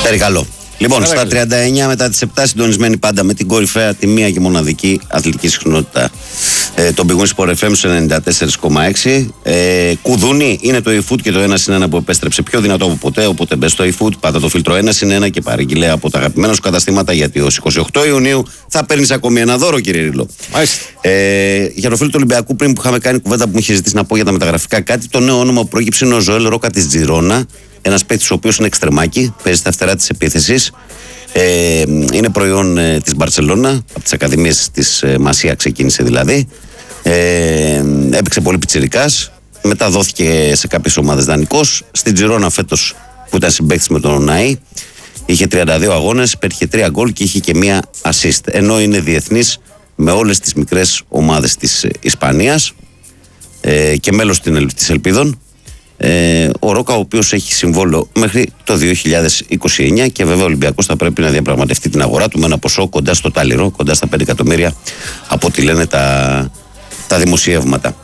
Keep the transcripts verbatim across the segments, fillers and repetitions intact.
Περικαλώ. Λοιπόν, στα τριάντα εννιά μετά τις επτά, συντονισμένοι πάντα με την κορυφαία, τη μία και μοναδική αθλητική συχνότητα. Ε, τον πηγούν Sport εφ εμ στο ενενήντα τέσσερα κόμμα έξι. Ε, κουδούνι είναι το eFood και το ένα συν ένα που επέστρεψε πιο δυνατό από ποτέ. Οπότε μπες στο eFood, πάτα το φίλτρο ένα συν ένα και παρήγγειλε από τα αγαπημένα σου καταστήματα. Γιατί ως είκοσι οκτώ Ιουνίου θα παίρνεις ακόμη ένα δώρο, κύριε Ρίλο. Ε, για το φίλο του Ολυμπιακού, πριν που είχαμε κάνει κουβέντα που μου είχε ζητήσει να πω για τα μεταγραφικά κάτι, το νέο όνομα που προέκυψε είναι ο Ζωέλ Ρόκα της Τζιρόνα. Ένας παίκτης ο οποίος είναι εξτρεμάκι, παίζει στα φτερά της επίθεσης. Ε, είναι προϊόν ε, της Μπαρσελόνα, από τις ακαδημίες της ε, Μασία ξεκίνησε δηλαδή. Ε, έπαιξε πολύ πιτσιρικάς, μετά δόθηκε σε κάποιες ομάδες δανεικός. Στην Τζιρόνα φέτος που ήταν συμπαίκτης με τον Ονάη, είχε τριάντα δύο αγώνες, πέτυχε τρία γκολ και είχε και μία assist. Ενώ είναι διεθνής με όλες τις μικρές ομάδες της Ισπανίας ε, και μέλος της Ελπίδων. Ε, ο Ρόκα, ο οποίος έχει συμβόλαιο μέχρι το δύο χιλιάδες είκοσι εννιά και βέβαια ο Ολυμπιακός θα πρέπει να διαπραγματευτεί την αγορά του με ένα ποσό κοντά στο τάλιρο, κοντά στα πέντε εκατομμύρια από ό,τι λένε τα, τα δημοσιεύματα.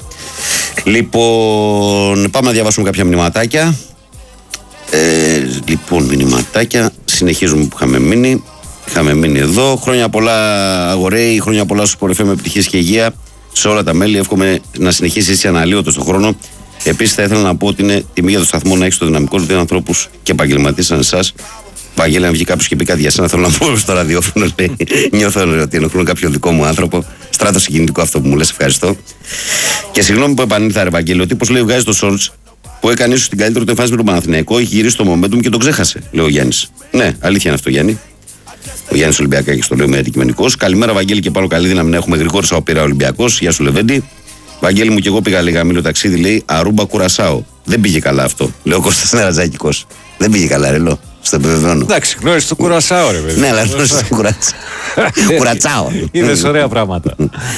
Λοιπόν, πάμε να διαβάσουμε κάποια μηνυματάκια. Ε, λοιπόν, μηνυματάκια. Συνεχίζουμε που είχαμε μείνει. Είχαμε μείνει εδώ. Χρόνια πολλά, αγοραίοι, χρόνια πολλά στους Sport εφ εμ, με επιτυχίες και υγεία σε όλα τα μέλη. Εύχομαι να συνεχίσει έτσι αναλύωτο στον χρόνο. Επίσης, θα ήθελα να πω ότι είναι τιμή για το σταθμό να έχει το δυναμικό του ανθρώπους και επαγγελματίες σαν εσάς. Βαγγέλη, αν βγει κάποιος και πει κάτι για σένα, θέλω να πω στο ραδιόφωνο. Νιώθω ότι ενοχλούν κάποιο δικό μου άνθρωπο. Στράτο συγκινητικό αυτό που μου λες, ευχαριστώ. Και συγγνώμη που επανήλθα, ρε Βαγγέλη, ο τύπος λέει βγάζει το Σόλτς που έκανε ίσως την καλύτερη του εμφάνιση με τον Παναθηναϊκό, έχει γυρίσει το momentum και το ξέχασε, λέει ο Γιάννης. Ναι, αλήθεια είναι αυτό, Γιάννη. Ο Γιάννης Ολυμπιακάκης το λέω με αντικειμενικός. Καλημέρα, Βαγγέλη, και πάνω καλή δύναμη να έχουμε γρηγόρη σαοπήρα Ολυμπιακός. Γεια σου, Λεβέντη. Βαγγέλη μου, και εγώ πήγα λίγα μήλο ταξίδι, λέει Αρούμπα Κουρασάο. Δεν πήγε καλά αυτό. Λέω Κώστας Νερατζάκικος. Δεν πήγε καλά, ρε λό. Στο επιβεβαιώνω. Εντάξει, γνώρισε το Κουρασάο, ρε παιδί. Ναι, αλλά γνώρισε το Κουρατσάο. Κουρατσάο. Είδες ωραία πράγματα.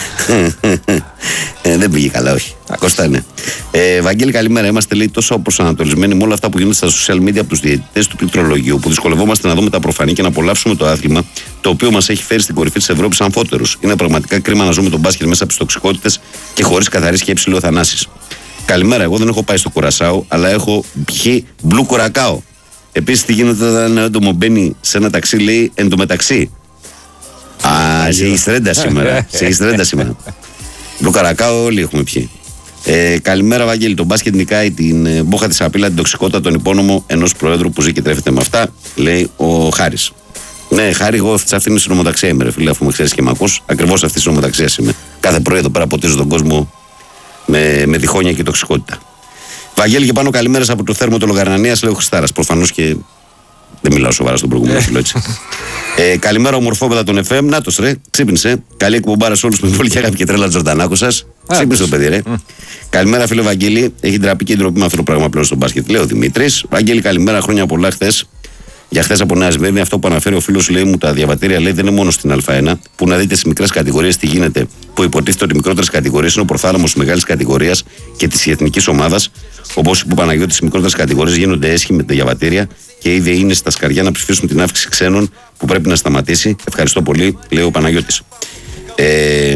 ε, δεν πήγε καλά, όχι. Κώστα, ναι. Ε, Βαγγέλη, καλημέρα. Είμαστε, λέει, τόσο προσανατολισμένοι με όλα αυτά που γίνονται στα social media από τους διαιτητές του πληκτρολογίου, που δυσκολευόμαστε να δούμε τα προφανή και να απολαύσουμε το άθλημα, το οποίο μας έχει φέρει στην κορυφή της Ευρώπης αμφότερους. Είναι πραγματικά κρίμα να ζούμε τον μπάσκετ μέσα από τις τοξικότητες και χωρίς καθαρή σκέψη, λέει ο Θανάσης. Καλημέρα. Εγώ δεν έχω πάει στο Κουρασάο, αλλά έχω πιει μπλου κορακάο. Επίσης, τι γίνεται όταν ένα έντομο μπαίνει σε ένα ταξί, λέει εντωμεταξύ. Α, σε Ιστρέντα σήμερα. Σε Ιστρέντα σήμερα. Μπλου καρακάο, όλοι έχουμε πιει. Ε, καλημέρα, Βαγγέλη. Το μπάσκετ νικάει την ε, μπόχα της απειλά, την τοξικότητα, τον υπόνομο ενός προέδρου που ζει και τρέφεται με αυτά, λέει ο Χάρης. Ναι, Χάρη, εγώ σε αυτήν την συνομοταξία είμαι, ρε φίλε, αφού με ξέρεις και με ακούς. Ακριβώς αυτή τη συνομοταξία είμαι. Κάθε πρωί εδώ πέρα ποτίζω τον κόσμο με, με διχόνια και τοξικότητα. Βαγγέλη, και πάνω καλημέρες από το θέρμο του Λογαρνανίας, λέει ο Χριστάρας. Προφανώς και δεν μιλάω σοβαρά στον προηγούμενο φίλο, έτσι. ε, καλημέρα, ομορφόπεδα των εφ εμ. Νάτος, ρε, ξύπνησε. Καλή εκπομπάρα σε όλους με πολύ αγάπη και τρέλα Τζορτανάκο σας. Ξύπνησε το παιδί, ρε. Mm. Καλημέρα, φίλε Βαγγέλη. Έχει ντραπεί και ντροπή με αυτό το πράγμα πλέον στο μπάσκετ, λέει ο Δημήτρης. Βαγγέλη, καλημέρα, χρόνια πολλά χθες. Για χθες από Νέα Σμύρνη, αυτό που αναφέρει ο φίλος, λέει μου, τα διαβατήρια, λέει, δεν είναι μόνο στην Α1, που να δείτε στις μικρές κατηγορίες τι γίνεται, που υποτίθεται ότι οι μικρότερες κατηγορίες είναι ο προθάλαμος της μεγάλης κατηγορίας και της εθνικής ομάδας. Όπως είπε ο Παναγιώτης, οι μικρότερες κατηγορίες γίνονται έσχοι με τα διαβατήρια και ήδη είναι στα σκαριά να ψηφίσουν την αύξηση ξένων που πρέπει να σταματήσει. Ευχαριστώ πολύ, λέει ο Παναγιώτης. Ε,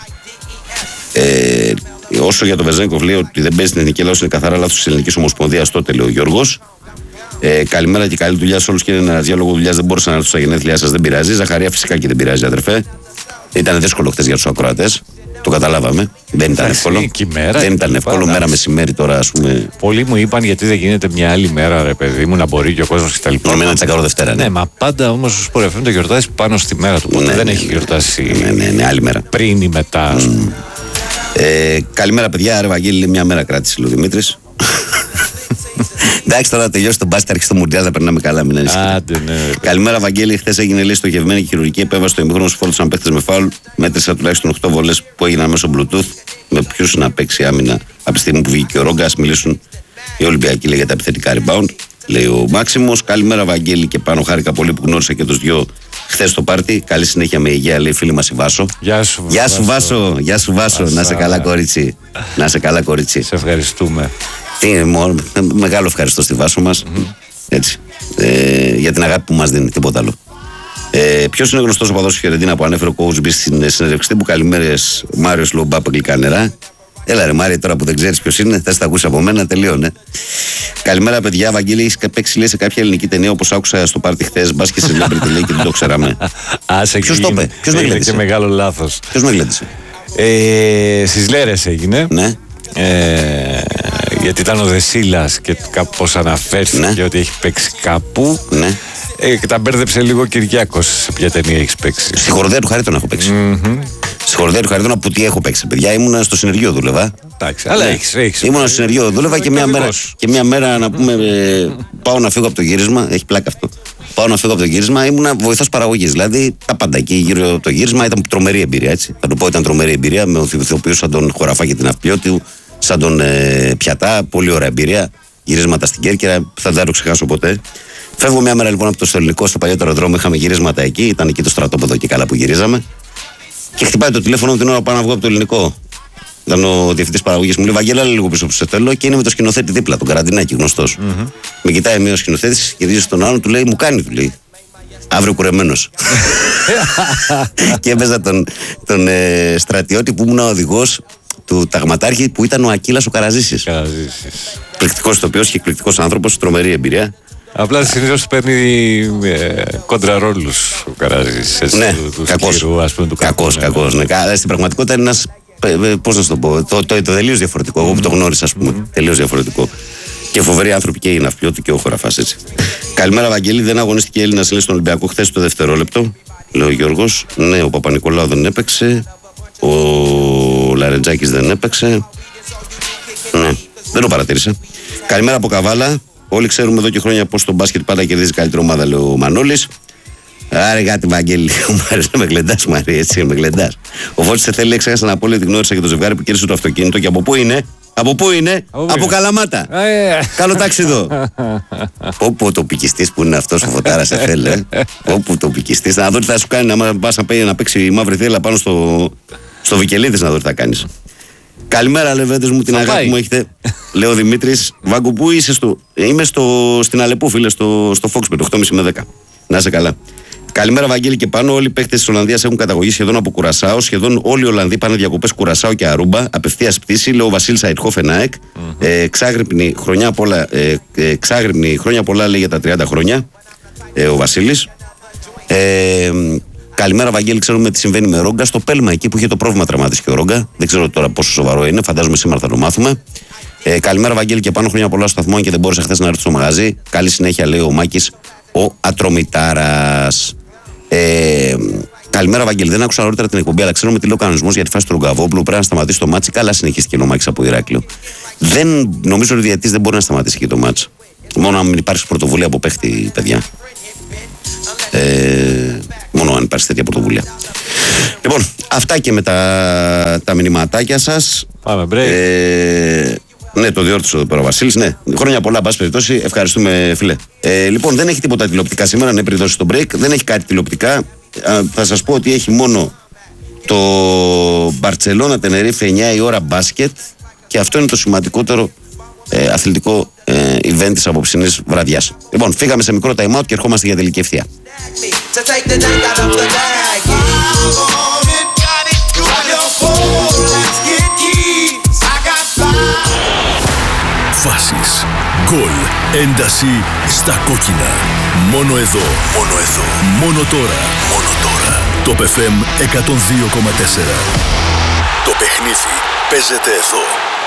ε, όσο για τον Βεζένκοφ, λέει ότι δεν παίζει στην εθνική Ελλάδα, είναι καθαρά λάθος της Ελληνικής Ομοσπονδίας, τότε λέει ο Γιώργος. Ε, καλημέρα και καλή δουλειά σε όλους, κύριε Νερατζιά. Λόγω δουλειάς δεν μπορούσα να έρθω στα γενέθλιά σας, δεν πειράζει. Ζαχαρία, φυσικά και δεν πειράζει, αδερφέ. Ήταν δύσκολο χτες για τους ακροατές. Το καταλάβαμε. Δεν ήταν εύκολο. Μέρα, δεν ήταν εύκολο. Μέρα μεσημέρι τώρα, ας πούμε. Πολλοί μου είπαν γιατί δεν γίνεται μια άλλη μέρα, ρε παιδί μου, να μπορεί και ο κόσμος κτλ. Μόνο ένα τσακάρο Δευτέρα. Ναι, ναι, μα πάντα όμως ο Sport εφ εμ το γιορτάζει πάνω στη μέρα του. Ποτέ ναι, δεν ναι, έχει ναι, γιορτάσει. Ναι, ναι, ναι, άλλη μέρα. Πριν ή μετά, ας πούμε. Mm. Ε, καλημέρα, παιδιά. Ρε Βαγγέλη, μια μέρα κράτησε, λέει ο Δημήτρης. Εντάξει, τώρα τελειώσει τον μπάσκετ, αρχίσει το Μουντιάλ, θα περνάμε καλά, μην ανησυχείτε. Ναι, καλημέρα, Βαγγέλη. Χθες έγινε, λέει, στοχευμένη και χειρουργική επέμβαση στο ημίχρονο, σου φόρτωσαν παίχτες με φάουλ. Μέτρησα τουλάχιστον οκτώ βολές που έγιναν μέσω Bluetooth. Με ποιους να παίξει άμυνα από τη στιγμή που βγήκε ο Ρόγκα. Μιλήσουν οι Ολυμπιακοί, λέει, για τα επιθετικά rebound. Λέει ο Μάξιμος. Καλημέρα, Βαγγέλη, και πάνω χάρηκα πολύ που γνώρισα και τους δυο χθες στο πάρτι. Καλή συνέχεια με υγεία, λέει φίλη μας η Βάσο. Γεια σου, Γεια σου Βάσο. Γεια σου Βάσο. Να σε καλά, κορίτσι. Να σε καλά, κορίτσι. Σε ευχαριστούμε. Τι, μόνο, μεγάλο ευχαριστώ στη Βάσο μας. Mm-hmm. Έτσι. Ε, για την αγάπη που μας δίνει, τίποτα άλλο. Ε, Ποιος είναι γνωστός οπαδός του Φιωρεντίνα που ανέφερε ο coach B στην συνέντευξη τύπου? Καλημέρες, Μάριος Λομπάπ, γλυκά νερά. Έλα ρε Μάρια, τώρα που δεν ξέρεις ποιος είναι, θα τα ακούσει από μένα, τελείωνε. Καλημέρα, παιδιά. Βαγγέλη, έχεις παίξει λέει, σε κάποια ελληνική ταινία όπως άκουσα στο πάρτι χθες. Μπας και σε celebrity λέει και δεν το ξέραμε. Ποιος το είπε, ποιος με γλέντισε? Και μεγάλο λάθος. Ποιος με γλέντισε? Ε, στις Λέρες έγινε. Ναι. Ε, γιατί ήταν ο Δεσίλας και κάπως αναφέρθηκε ναι. ότι έχει παίξει κάπου. Ναι. Ε, και τα μπέρδεψε λίγο ο Κυριάκος σε ποια ταινία έχει παίξει. Στη Χορδαία του Χαρίτωνα έχω παίξει. Mm-hmm. Στη Χορδαία του Χαρίτωνα που τι έχω παίξει, παιδιά. Ήμουνα στο συνεργείο δούλευα. Εντάξει, αλλά ναι. έχεις, έχεις. Ήμουνα στο συνεργείο δούλευα και μια, μέρα, και μια μέρα να πούμε ε, πάω να φύγω από το γύρισμα. Έχει πλάκα αυτό. Πάω να φύγω από το γύρισμα, ήμουνα βοηθός παραγωγής. Δηλαδή τα πάντα εκεί γύρω από το γύρισμα ήταν τρομερή εμπειρία. Έτσι. Θα το πω, ήταν τρομερή εμπειρία με ηθοποιούς σαν τον Χωραφά και την Αυπιώτη, σαν τον ε, Πιατά. Πολύ ωραία εμπειρία. Γυρίσματα στην Κέρκυρα, θα δεν το ξεχάσω ποτέ. Φεύγω μια μέρα λοιπόν από το Στολικό στο παλιότερο δρόμο, είχαμε γυρίσματα εκεί, ήταν εκεί το στρατόπεδο και καλά που γυρίζαμε. Και χτυπάει το τηλέφωνο την ώρα που πάω να βγω από το Ελληνικό. Ήταν ο διευθυντής παραγωγής, μου λέει Βαγγέλα, λίγο πίσω που σε θέλω και είναι με το σκηνοθέτη δίπλα, τον Καραντινάκη, γνωστός. Mm-hmm. Με κοιτάει μία ο σκηνοθέτης, γυρίζει στον άλλον, του λέει μου κάνει, του λέει. Αύριο κουρεμένος. Και έπαιζα τον, τον ε, στρατιώτη που ήμουν ο οδηγός του ταγματάρχη που ήταν ο Ακύλας ο Καραζήσης. Εκπληκτικός ηθοποιός και εκπληκτικός άνθρωπος, τρομερή εμπειρία. Απλά συνήθως παίρνει ε, κοντραρόλους ο Καράζης. Ναι, του, κακός, σκυρού, ας πούμε, του κακός, κακός, ναι. Ναι. Στην πραγματικότητα είναι ένας, πώς να σου το πω, το, το, το, το τελείως διαφορετικό. Mm. Εγώ που το γνώρισα, ας πούμε, mm. τελείως διαφορετικό. Και φοβεροί άνθρωποι και η Ναυπιώτη και ο Χωραφάς, έτσι. Καλημέρα, Βαγγέλη. Δεν αγωνίστηκε η Έλληνας, λέει, στον Ολυμπιακό χθες το δευτερόλεπτο. Λέει ο Γιώργος. Ναι, ο Παπα-Νικολάου δεν έπαιξε. Ο Λαρεντζάκης δεν έπαιξε. Ναι, δεν το παρατήρησα. Καλημέρα από Καβάλα. Όλοι ξέρουμε εδώ και χρόνια πως το μπάσκετ πάντα κερδίζει καλύτερη ομάδα, λέει ο Μανώλης. Άρε κάτι, Βαγγέλη. Μου αρέσει να με γλεντάς, Μαρία, έτσι, με γλεντάς. Ο Φώτης σε θέλει, έξεχασα να πω, λέει, την γνώρισα και το ζευγάρι που κέρδισε το αυτοκίνητο. Και από πού είναι? Από πού είναι? Από, από Καλαμάτα. Καλό ταξιδό. Όπου ο τοπικιστής που είναι αυτός ο Φωτάρας σε θέλει. Όπου ο τοπικιστής. Να δω τι θα σου κάνει να πας να παίξει η μαύρη θέλα πάνω στο, στο Βικελίδης, να δω τι θα κάνεις. Καλημέρα, λεβέντες μου, την αγάπη μου έχετε. Λέω ο Δημήτρης. Βάγκο, πού είσαι? Στο... Είμαι στο... στην Αλεπού, φίλε, στο, στο Foxbet, οκτώ και μισή με δέκα. Να είσαι καλά. Καλημέρα, Βαγγέλη, και πάνω. Όλοι οι παίκτες της Ολλανδίας έχουν καταγωγή σχεδόν από Κουρασάο. Σχεδόν όλοι οι Ολλανδοί πάνε διακοπές Κουρασάο και Αρούμπα. Απευθείας πτήση, λέει ο Βασίλης Αϊτχόφεν ΑΕΚ. Mm-hmm. Ε, εξάγρυπνη χρόνια πολλά, ε, εξάγρυπνη χρόνια πολλά, λέει, για τα τριάντα χρόνια. Ε, ο Βασίλης. Ε, Καλημέρα, Βαγγέλη. Ξέρουμε τι συμβαίνει με Ρόγκα. Στο Πέλμα, εκεί που είχε το πρόβλημα, τραυματίστηκε ο Ρόγκα. Δεν ξέρω τώρα πόσο σοβαρό είναι. Φαντάζομαι σήμερα θα το μάθουμε. Ε, καλημέρα, Βαγγέλη, και πάνω, χρόνια πολλά στο σταθμό. Και δεν μπόρεσα χθες να έρθει στο μαγαζί. Καλή συνέχεια, λέει ο Μάκης, ο Ατρομητάρας. Ε, καλημέρα, Βαγγέλη. Δεν άκουσα νωρίτερα την εκπομπή, αλλά ξέρουμε τι λέει ο κανονισμός για τη φάση του Ρογκαβόπουλου. Πρέπει να σταματήσει το μάτσι. Καλά συνεχίστηκε ο Μάκης από Ηράκλειο. Δεν, νομίζω ότι ο διαιτητής δεν μπορεί να σταματήσει και το μάτσι. Μόνο αν υπάρξει πρωτοβουλία από παίχτη, παιδιά. Ε, μόνο αν υπάρχει τέτοια πρωτοβουλία. Λοιπόν, αυτά και με τα, τα μηνυματάκια σας. Πάμε, break. Ε, ναι, το διόρθωσε εδώ πέρα ο Βασίλης. Ναι, χρόνια πολλά, πάση περιπτώσει. Ευχαριστούμε, φίλε. Ε, λοιπόν, δεν έχει τίποτα τηλεοπτικά σήμερα. Ναι, πριν δώσει το break. Δεν έχει κάτι τηλεοπτικά. Α, θα σας πω ότι έχει μόνο το Μπαρτσελώνα Τενερίφε εννιά η ώρα μπάσκετ. Και αυτό είναι το σημαντικότερο ε, αθλητικό ε, event της απόψινής βραδιάς. Λοιπόν, φύγαμε σε μικρό time out και ερχόμαστε για τελική ευθεία. Φάσεις, γκολ, ένταση στα κόκκινα. Μόνο εδώ, μόνο εδώ, μόνο τώρα, μόνο τώρα. Το εφ εμ εκατόν δύο κόμμα τέσσερα. Το παιχνίδι παίζεται εδώ.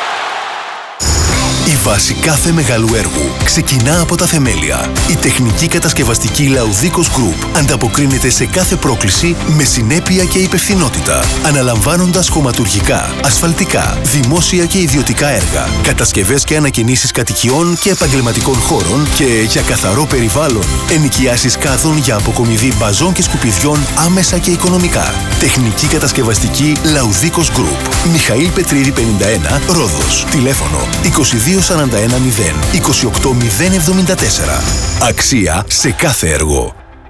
Η βάση κάθε μεγάλου έργου ξεκινά από τα θεμέλια. Η τεχνική κατασκευαστική Laudikos Group ανταποκρίνεται σε κάθε πρόκληση με συνέπεια και υπευθυνότητα, αναλαμβάνοντας χωματουργικά, ασφαλτικά, δημόσια και ιδιωτικά έργα, κατασκευές και ανακαινήσεις κατοικιών και επαγγελματικών χώρων και για καθαρό περιβάλλον, ενοικιάσεις κάδων για αποκομιδή μπαζών και σκουπιδιών άμεσα και οικονομικά. Τεχνική κατασκευαστική Laudikos Group. Μιχαήλ Πετρίδη πενήντα ένα, Ρόδος. Τηλέφωνο είκοσι δύο σαράντα ένα μηδέν είκοσι οκτώ μηδέν εβδομήντα τέσσερα. Αξία σε κάθε έργο.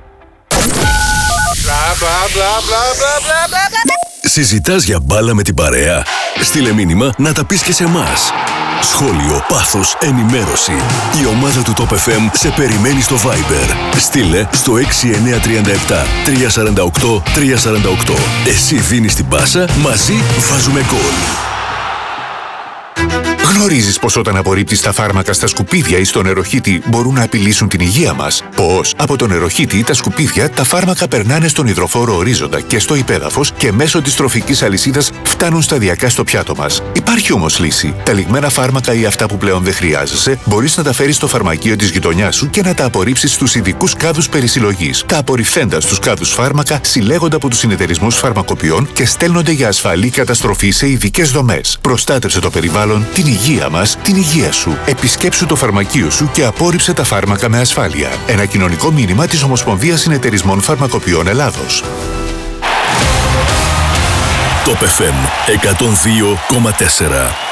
Συζητάς για μπάλα με την παρέα? Στείλε μήνυμα να τα πεις και σε εμάς. Σχόλιο, πάθος, ενημέρωση. Η ομάδα του Top εφ εμ σε περιμένει στο Viber. Στείλε στο έξι εννιά τρία επτά τρία τέσσερα οκτώ τρία τέσσερα οκτώ. Εσύ δίνεις την πάσα, μαζί βάζουμε γκολ. Γνωρίζεις πως όταν απορρίπτεις τα φάρμακα στα σκουπίδια ή στο νεροχύτη μπορούν να απειλήσουν την υγεία μας? Πως από το νεροχύτη ή τα σκουπίδια τα φάρμακα περνάνε στον υδροφόρο ορίζοντα και στο υπέδαφος και μέσω της τροφικής αλυσίδας φτάνουν σταδιακά στο πιάτο μας. Υπάρχει όμως λύση. Τα λιγμένα φάρμακα ή αυτά που πλέον δεν χρειάζεσαι μπορείς να τα φέρεις στο φαρμακείο της γειτονιάς σου και να τα απορρίψεις στους ειδικούς κάδους περισυλλογής. Τα απορριφθέντα στους κάδους φάρμακα συλλέγονται από τους συνεταιρισμούς φαρμακοποιών και στέλνονται για ασφαλή καταστροφή σε ειδικές δομές. Προστάτευσε το περιβάλλον, την υγεία μας, την υγεία σου. Επισκέψου το φαρμακείο σου και απόρριψε τα φάρμακα με ασφάλεια. Ένα κοινωνικό μήνυμα της Ομοσπονδίας Συνεταιρισμών Φαρμακοποιών Ελλάδος. Top εφ εμ εκατόν δύο κόμμα τέσσερα.